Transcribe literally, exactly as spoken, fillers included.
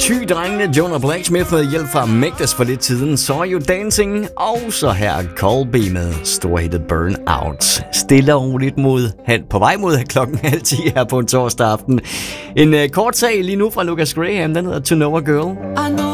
Thy-drengene Jonah Blacksmith med hjælp fra Magdas for lidt tiden. Så You Dancing, og så her Colby med storhittet Burnout. Stille og roligt mod, på vej mod klokken halv ti her på en torsdag aften. En uh, kort sag lige nu fra Lucas Graham, den hedder To Know a Girl. I know